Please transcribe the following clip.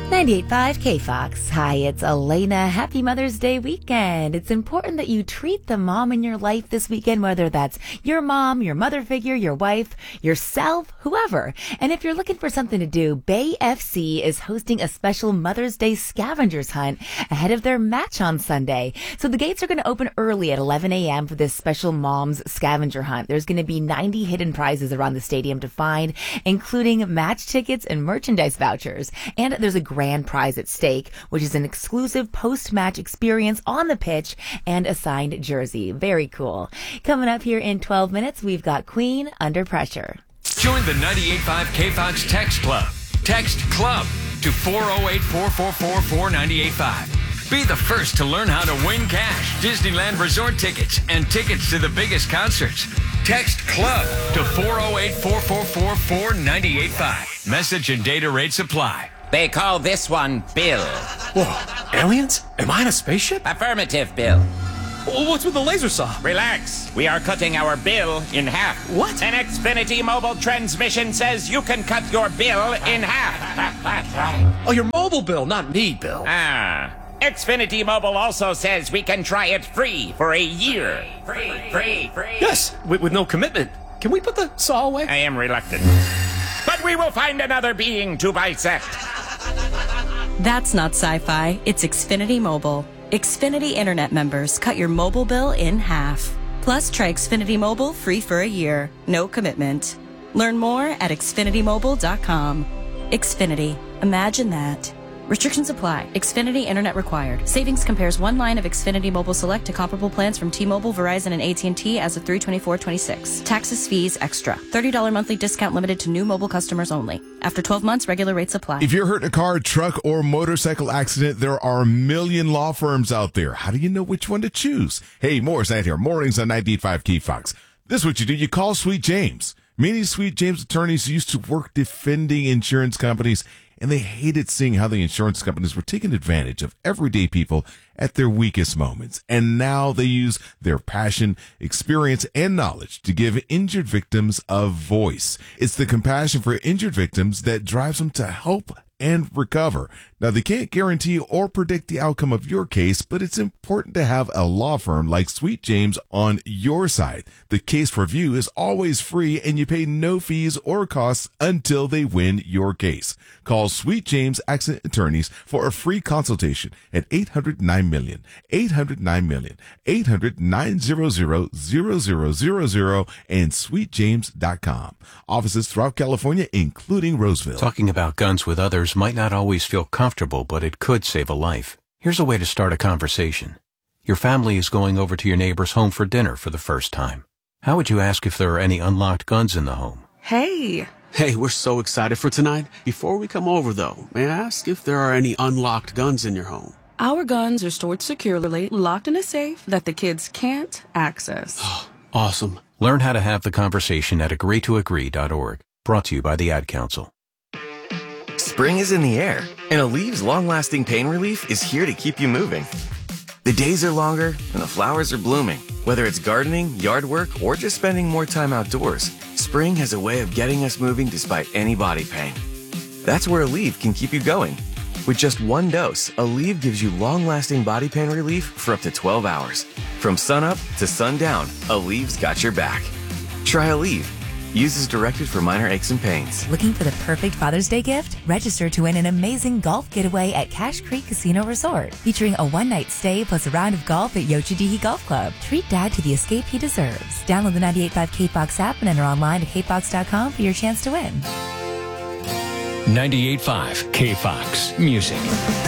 98.5 KFOX. Hi, it's Elena. Happy Mother's Day weekend. It's important that you treat the mom in your life this weekend, whether that's your mom, your mother figure, your wife, yourself, whoever. And if you're looking for something to do, Bay FC is hosting a special Mother's Day scavengers hunt ahead of their match on Sunday. So the gates are going to open early at 11 a.m. for this special mom's scavenger hunt. There's going to be 90 hidden prizes around the stadium to find, including match tickets and merchandise vouchers. And there's a grand prize at stake, which is an exclusive post-match experience on the pitch and a signed jersey. Very cool. Coming up here in 12 minutes, we've got Queen, Under Pressure. Join the 98.5 KFOX Text Club. Text CLUB to 408-444-4985. Be the first to learn how to win cash, Disneyland resort tickets, and tickets to the biggest concerts. Text CLUB to 408-444-4985. Message and data rates apply. They call this one Bill. Whoa, aliens? Am I in a spaceship? Affirmative, Bill. What's with the laser saw? Relax. We are cutting our bill in half. What? An Xfinity mobile transmission says you can cut your bill in half. Oh, your mobile bill, not me, Bill. Xfinity Mobile also says we can try it free for a year. Free. Yes, with no commitment. Can we put the saw away? I am reluctant. But we will find another being to bisect. That's not sci-fi. It's Xfinity Mobile. Xfinity Internet members cut your mobile bill in half. Plus, try Xfinity Mobile free for a year. No commitment. Learn more at xfinitymobile.com. Xfinity. Imagine that. Restrictions apply. Xfinity Internet required. Savings compares one line of Xfinity Mobile Select to comparable plans from T-Mobile, Verizon, and AT&T as of 3/24/26. Taxes, fees, extra. $30 monthly discount limited to new mobile customers only. After 12 months, regular rates apply. If you're hurt in a car, truck, or motorcycle accident, there are a million law firms out there. How do you know which one to choose? Hey, Morris Ant here. Mornings on 98.5 KFOX. This is what you do. You call Sweet James. Many Sweet James attorneys used to work defending insurance companies, and they hated seeing how the insurance companies were taking advantage of everyday people at their weakest moments. And now they use their passion, experience, and knowledge to give injured victims a voice. It's the compassion for injured victims that drives them to help and recover. Now, they can't guarantee or predict the outcome of your case, but it's important to have a law firm like Sweet James on your side. The case review is always free, and you pay no fees or costs until they win your case. Call Sweet James Accident Attorneys for a free consultation at 800-9-million, 800-9-million, 800-900-0000, and sweetjames.com. Offices throughout California, including Roseville. Talking about guns with others might not always feel comfortable, but it could save a life. Here's a way to start a conversation. Your family is going over to your neighbor's home for dinner for the first time. How would you ask if there are any unlocked guns in the home? Hey, we're so excited for tonight. Before we come over, though, may I ask if there are any unlocked guns in your home? Our guns are stored securely, locked in a safe that the kids can't access. Awesome. Learn how to have the conversation at agreetoagree.org. Brought to you by the Ad Council. Spring is in the air, and Aleve's long-lasting pain relief is here to keep you moving. The days are longer, and the flowers are blooming. Whether it's gardening, yard work, or just spending more time outdoors, spring has a way of getting us moving despite any body pain. That's where Aleve can keep you going. With just one dose, Aleve gives you long-lasting body pain relief for up to 12 hours. From sunup to sundown, Aleve's got your back. Try Aleve. Use as directed for minor aches and pains. Looking for the perfect Father's Day gift? Register to win an amazing golf getaway at Cache Creek Casino Resort, featuring a one-night stay plus a round of golf at Yochidihi Golf Club. Treat Dad to the escape he deserves. Download the 98.5 KFOX app and enter online at kfox.com for your chance to win. 98.5 KFOX Music.